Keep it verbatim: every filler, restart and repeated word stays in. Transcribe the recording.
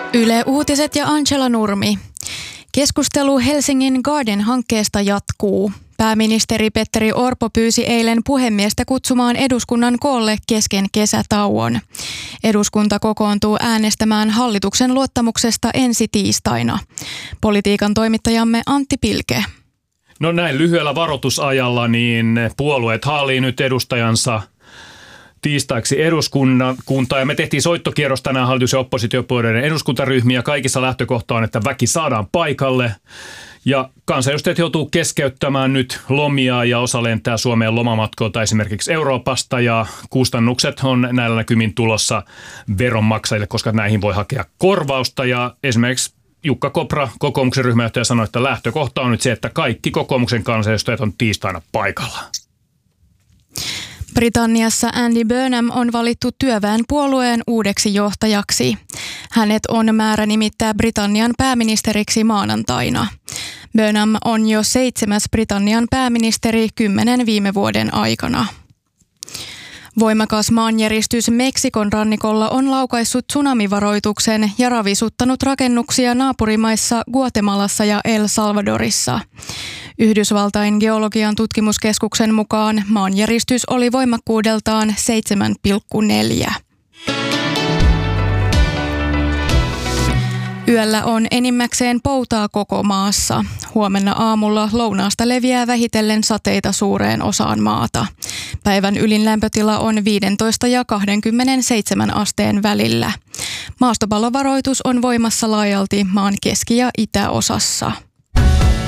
Yle Uutiset ja Angela Nurmi. Keskustelu Helsingin Garden-hankkeesta jatkuu. Pääministeri Petteri Orpo pyysi eilen puhemiestä kutsumaan eduskunnan koolle kesken kesätauon. Eduskunta kokoontuu äänestämään hallituksen luottamuksesta ensi tiistaina. Politiikan toimittajamme Antti Pilke. No näin lyhyellä varoitusajalla niin puolueet haalii nyt edustajansa tiistaiksi eduskuntaa ja me tehtiin soittokierros tänään hallitus- ja oppositiopuolueiden eduskuntaryhmiä. Kaikissa lähtökohta on, että väki saadaan paikalle ja kansanedustajat joutuu keskeyttämään nyt lomia ja osa lentää Suomeen lomamatkoilta esimerkiksi Euroopasta ja kustannukset on näillä näkymin tulossa veronmaksajille, koska näihin voi hakea korvausta ja esimerkiksi Jukka Kopra, kokoomuksen ryhmäjohtaja, sanoi, että lähtökohta on nyt se, että kaikki kokoomuksen kansanedustajat on tiistaina paikalla. Britanniassa Andy Burnham on valittu työväenpuolueen uudeksi johtajaksi. Hänet on määrä nimittää Britannian pääministeriksi maanantaina. Burnham on jo seitsemäs Britannian pääministeri kymmenen viime vuoden aikana. Voimakas maanjäristys Meksikon rannikolla on laukaissut tsunamivaroituksen ja ravisuttanut rakennuksia naapurimaissa Guatemalassa ja El Salvadorissa. Yhdysvaltain geologian tutkimuskeskuksen mukaan maanjäristys oli voimakkuudeltaan seitsemän pilkku neljä. Yöllä on enimmäkseen poutaa koko maassa. Huomenna aamulla lounaasta leviää vähitellen sateita suureen osaan maata. Päivän ylin lämpötila on viisitoista ja kaksikymmentäseitsemän asteen välillä. Maastopallovaroitus on voimassa laajalti maan keski- ja itäosassa.